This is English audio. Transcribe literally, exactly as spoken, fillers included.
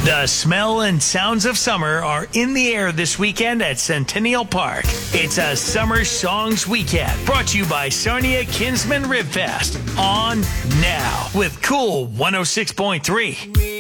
The smell and sounds of summer are in the air this weekend at Centennial Park. It's a Summer Songs Weekend, brought to you by Sarnia Kinsman Rib Fest. On now with Cool one oh six point three.